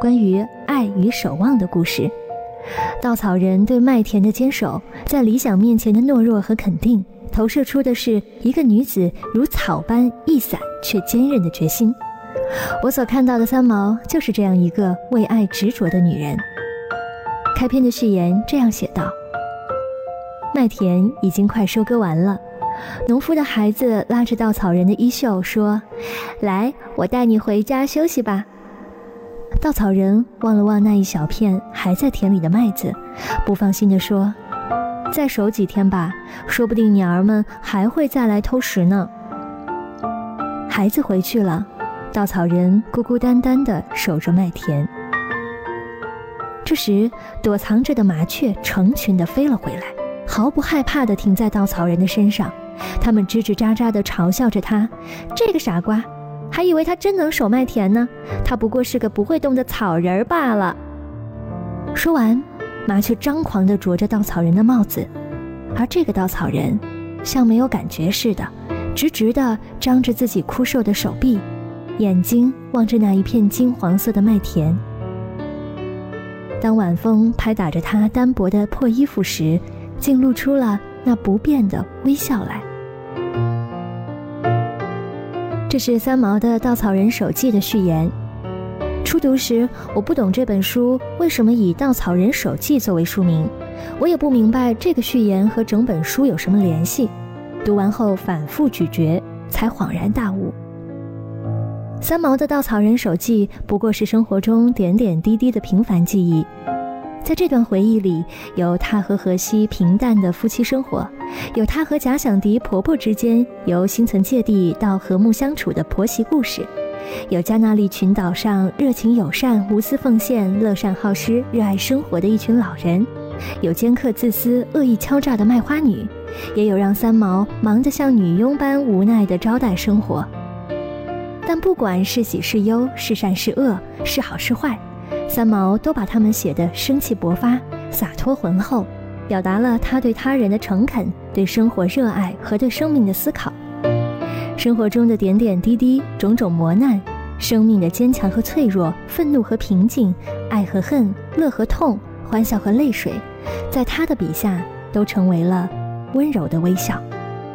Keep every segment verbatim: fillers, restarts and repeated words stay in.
关于爱与守望的故事。稻草人对麦田的坚守，在理想面前的懦弱和肯定，投射出的是一个女子如草般易散却坚韧的决心。我所看到的三毛就是这样一个为爱执着的女人。开篇的序言这样写道：麦田已经快收割完了，农夫的孩子拉着稻草人的衣袖说：来，我带你回家休息吧。稻草人望了望那一小片还在田里的麦子，不放心地说：再守几天吧，说不定鸟儿们还会再来偷食呢。孩子回去了，稻草人孤孤单单地守着麦田。这时躲藏着的麻雀成群地飞了回来，毫不害怕地停在稻草人的身上，他们吱吱喳喳地嘲笑着他：这个傻瓜，还以为他真能守麦田呢，他不过是个不会动的草人罢了。说完，麻雀张狂地啄着稻草人的帽子，而这个稻草人像没有感觉似的，直直地张着自己枯瘦的手臂，眼睛望着那一片金黄色的麦田。当晚风拍打着他单薄的破衣服时，竟露出了那不变的微笑来。这是三毛的《稻草人手记》的序言。初读时，我不懂这本书为什么以《稻草人手记》作为书名，我也不明白这个序言和整本书有什么联系。读完后反复咀嚼，才恍然大悟。三毛的《稻草人手记》不过是生活中点点滴滴的平凡记忆。在这段回忆里，有他和荷西平淡的夫妻生活，有他和假想敌婆婆之间由心存芥蒂到和睦相处的婆媳故事，有加那利群岛上热情友善、无私奉献、乐善好施、热爱生活的一群老人，有尖刻自私、恶意敲诈的卖花女，也有让三毛忙得像女佣般无奈的招待生活。但不管是喜是忧，是善是恶，是好是坏，三毛都把它们写得生气勃发，洒脱浑厚，表达了他对他人的诚恳，对生活热爱和对生命的思考。生活中的点点滴滴，种种磨难，生命的坚强和脆弱，愤怒和平静，爱和恨，乐和痛，欢笑和泪水，在他的笔下都成为了温柔的微笑。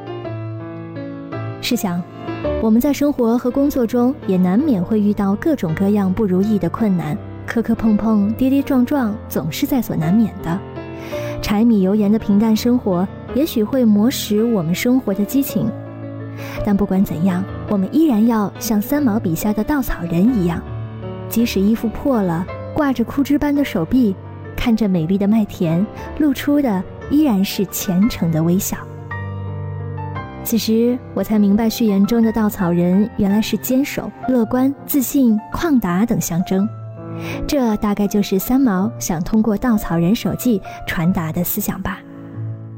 试想，我们在生活和工作中也难免会遇到各种各样不如意的困难，磕磕碰碰，跌跌撞撞，总是在所难免的。柴米油盐的平淡生活也许会磨蚀我们生活的激情，但不管怎样，我们依然要像三毛笔下的稻草人一样，即使衣服破了，挂着枯枝般的手臂，看着美丽的麦田，露出的依然是虔诚的微笑。此时我才明白，序言中的稻草人原来是坚守、乐观、自信、旷达等象征。这大概就是三毛想通过《稻草人手记》传达的思想吧。